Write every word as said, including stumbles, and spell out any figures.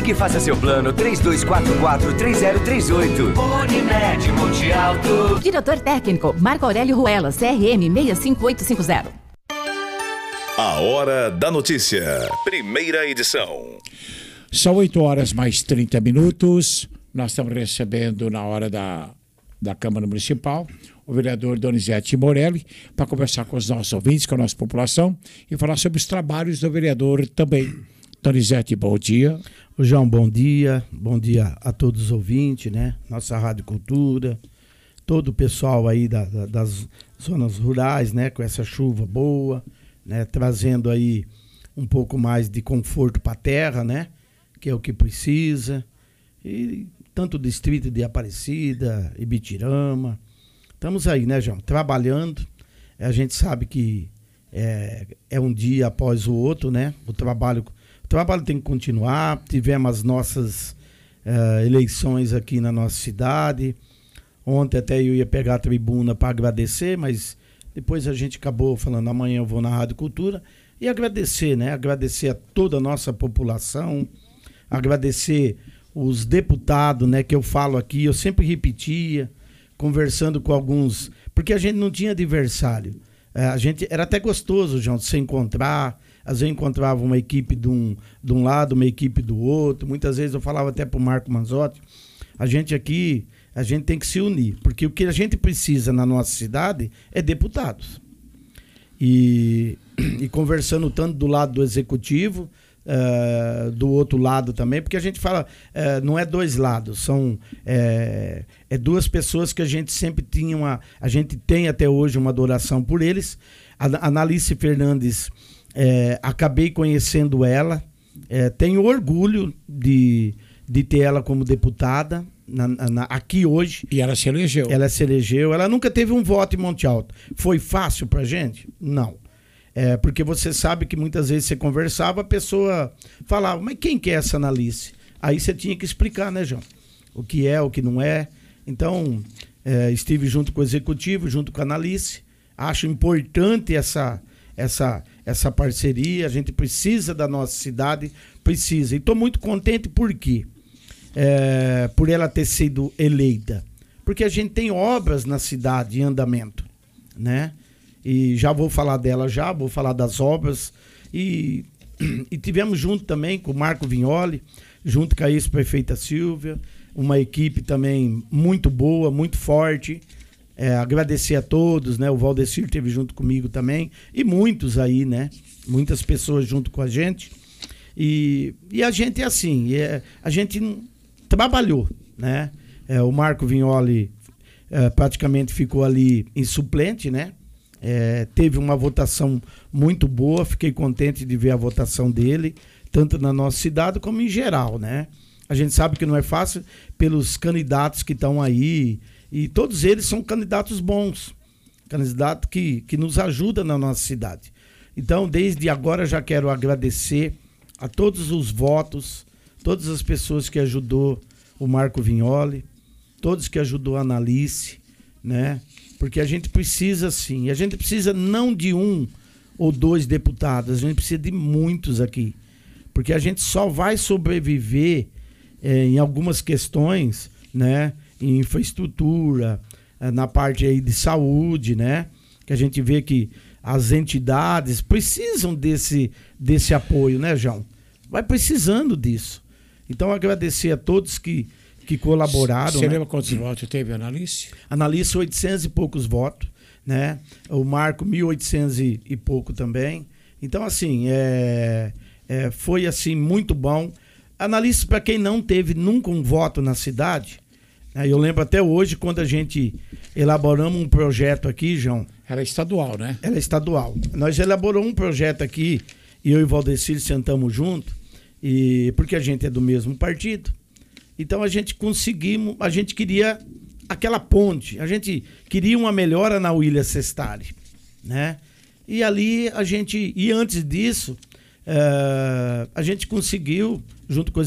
Ligue e faça seu plano três dois quatro quatro, três zero três oito. Unimed Monte Alto. Diretor técnico, Marco Aurélio Ruela, C R M seis cinco oito cinco zero. A Hora da Notícia, primeira edição. São oito horas mais trinta minutos. Nós estamos recebendo na hora da, da Câmara Municipal o vereador Donizete Morelli para conversar com os nossos ouvintes, com a nossa população e falar sobre os trabalhos do vereador também. Donizete, bom dia. Ô João, bom dia. Bom dia a todos os ouvintes, né? Nossa Rádio Cultura, todo o pessoal aí da, da, das zonas rurais, né? Com essa chuva boa, né? Trazendo aí um pouco mais de conforto para a terra, né? Que é o que precisa. E tanto o distrito de Aparecida, Ibitirama. Estamos aí, né, João? Trabalhando. A gente sabe que é, é um dia após o outro, né? O trabalho... O trabalho tem que continuar. Tivemos as nossas uh, eleições aqui na nossa cidade. Ontem até eu ia pegar a tribuna para agradecer, mas depois a gente acabou falando, amanhã eu vou na Rádio Cultura. E agradecer, né? Agradecer a toda a nossa população, agradecer os deputados, né? Que eu falo aqui, eu sempre repetia, conversando com alguns, porque a gente não tinha adversário. Uh, a gente, era até gostoso, João, de se encontrar. Às vezes eu encontrava uma equipe de um, de um lado, uma equipe do outro. Muitas vezes eu falava até para o Marco Manzotti, a gente aqui, a gente tem que se unir, porque o que a gente precisa na nossa cidade é deputados. E, e conversando tanto do lado do executivo, uh, do outro lado também, porque a gente fala, uh, não é dois lados, são é, é duas pessoas que a gente sempre tinha uma, a gente tem até hoje uma adoração por eles. A Analice Fernandes, É, acabei conhecendo ela, é, tenho orgulho de, de ter ela como deputada na, na, aqui hoje. E ela se elegeu. Ela se elegeu, ela nunca teve um voto em Monte Alto. Foi fácil pra gente? Não. É, porque você sabe que muitas vezes você conversava, a pessoa falava, mas quem que é essa Analice? Aí você tinha que explicar, né, João? O que é, o que não é. Então, é, estive junto com o executivo, junto com a Analice. Acho importante essa... essa essa parceria, a gente precisa da nossa cidade, precisa. E estou muito contente por quê? É, por ela ter sido eleita. Porque a gente tem obras na cidade em andamento, né? E já vou falar dela já, vou falar das obras. E, e tivemos junto também com o Marco Vignoli, junto com a ex-prefeita Silvia, uma equipe também muito boa, muito forte. É, agradecer a todos, né? O Valdecir esteve junto comigo também, e muitos aí, né? Muitas pessoas junto com a gente. E, e a gente é assim, é, a gente trabalhou, né? É, o Marco Vignoli é, praticamente ficou ali em suplente, né? É, teve uma votação muito boa, fiquei contente de ver a votação dele, tanto na nossa cidade como em geral, né? A gente sabe que não é fácil pelos candidatos que estão aí. E todos eles são candidatos bons, candidatos que, que nos ajudam na nossa cidade. Então, desde agora, já quero agradecer a todos os votos, todas as pessoas que ajudou o Marco Vignoli, todos que ajudou a Analice, né? Porque a gente precisa, sim, a gente precisa não de um ou dois deputados, a gente precisa de muitos aqui. Porque a gente só vai sobreviver é, em algumas questões, né? Em infraestrutura, na parte aí de saúde, né? Que a gente vê que as entidades precisam desse, desse apoio, né, João? Vai precisando disso. Então, agradecer a todos que, que colaboraram. Você né? lembra quantos votos teve a Analice? Analice, oitocentos e poucos votos, né? O Marco, mil e oitocentos e, e pouco também. Então, assim, é, é, foi assim muito bom. Analice, para quem não teve nunca um voto na cidade... Eu lembro até hoje, quando a gente elaboramos um projeto aqui, João... Ela é estadual, né? Ela é estadual. Nós elaboramos um projeto aqui, e eu e o Valdecir sentamos junto, e, porque a gente é do mesmo partido. Então a gente conseguimos, a gente queria aquela ponte, a gente queria uma melhora na William Sestari, né? E ali a gente, e antes disso, uh, a gente conseguiu, junto com